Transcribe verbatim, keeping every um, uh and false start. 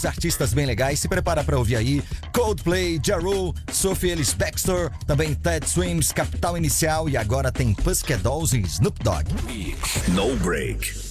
artistas bem legais. Se prepara pra ouvir aí Coldplay, Ja Rule, Sophie Ellis Bextor, também Ted Swims, Capital Inicial e agora tem Pussycat Dolls e Snoop Dogg. No Break.